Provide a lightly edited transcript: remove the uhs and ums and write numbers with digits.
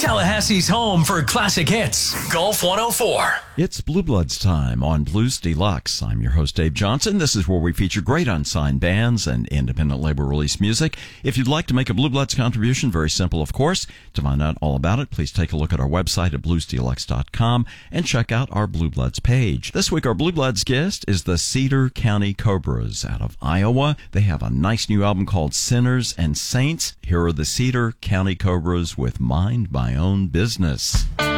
Tallahassee's home for classic hits. Golf 104. It's Blue Bloods time on Blues Deluxe. I'm your host, Dave Johnson. This is where we feature great unsigned bands and independent label release music. If you'd like to make a Blue Bloods contribution, very simple, of course. To find out all about it, please take a look at our website at bluesdeluxe.com and check out our Blue Bloods page. This week, our Blue Bloods guest is the Cedar County Cobras out of Iowa. They have a nice new album called Sinners and Saints. Here are the Cedar County Cobras with Mind My Own Business.